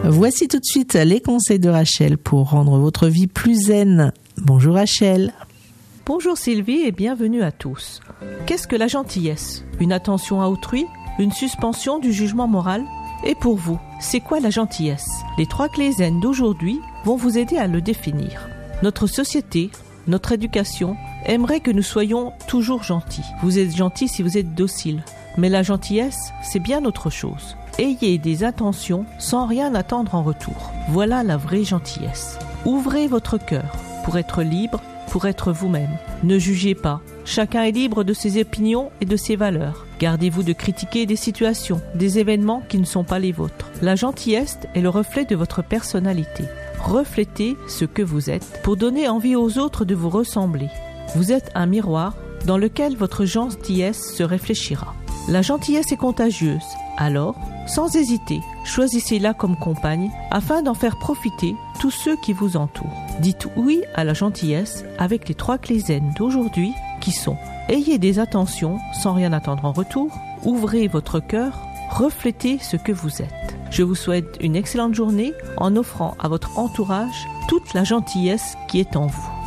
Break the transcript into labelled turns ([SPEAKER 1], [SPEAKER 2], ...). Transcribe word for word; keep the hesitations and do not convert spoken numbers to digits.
[SPEAKER 1] Voici tout de suite les conseils de Rachel pour rendre votre vie plus zen. Bonjour Rachel.
[SPEAKER 2] Bonjour Sylvie et bienvenue à tous. Qu'est-ce que la gentillesse ? Une attention à autrui ? Une suspension du jugement moral ? Et pour vous, c'est quoi la gentillesse ? Les trois clés zen d'aujourd'hui vont vous aider à le définir. Notre société, notre éducation aimerait que nous soyons toujours gentils. Vous êtes gentil si vous êtes docile. Mais la gentillesse, c'est bien autre chose. Ayez des intentions sans rien attendre en retour. Voilà la vraie gentillesse. Ouvrez votre cœur pour être libre, pour être vous-même. Ne jugez pas. Chacun est libre de ses opinions et de ses valeurs. Gardez-vous de critiquer des situations, des événements qui ne sont pas les vôtres. La gentillesse est le reflet de votre personnalité. Reflétez ce que vous êtes pour donner envie aux autres de vous ressembler. Vous êtes un miroir dans lequel votre gentillesse se réfléchira. La gentillesse est contagieuse, alors, sans hésiter, choisissez-la comme compagne afin d'en faire profiter tous ceux qui vous entourent. Dites oui à la gentillesse avec les trois clés zen d'aujourd'hui qui sont: ayez des attentions sans rien attendre en retour, ouvrez votre cœur, reflétez ce que vous êtes. Je vous souhaite une excellente journée en offrant à votre entourage toute la gentillesse qui est en vous.